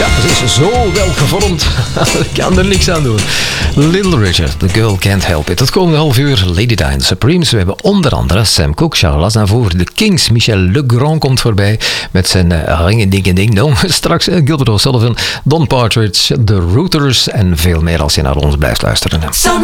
Ja, ze is zo wel gevormd. Ik kan er niks aan doen. Little Richard, The Girl Can't Help It. Het komende half uur Lady Di and the Supremes. We hebben onder andere Sam Cooke, Charles Aznavour, The Kings. Michel Legrand komt voorbij met zijn ringen ding dong. Straks Gilbert O'Sullivan, Don Partridge, The Rooters en veel meer als je naar ons blijft luisteren.